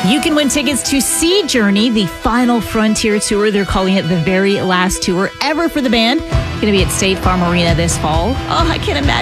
You can win tickets to Sea Journey, the final Frontier tour. They're calling it the very last tour ever for the band. Going to be at State Farm Arena this fall. Oh, I can't imagine.